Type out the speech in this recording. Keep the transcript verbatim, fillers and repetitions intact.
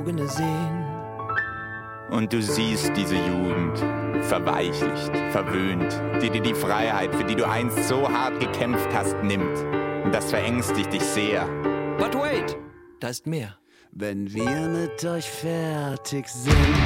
Verzogene sehen. Und du siehst diese Jugend, verweichlicht, verwöhnt, die dir die Freiheit, für die du einst so hart gekämpft hast, nimmt. Und das verängstigt dich sehr. But wait, da ist mehr. Wenn wir mit euch fertig sind,